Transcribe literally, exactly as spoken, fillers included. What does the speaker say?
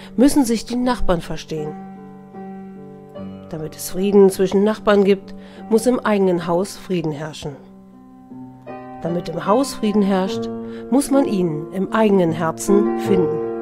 müssen sich die Nachbarn verstehen. Damit es Frieden zwischen Nachbarn gibt, muss im eigenen Haus Frieden herrschen. Damit im Haus Frieden herrscht, muss man ihn im eigenen Herzen finden.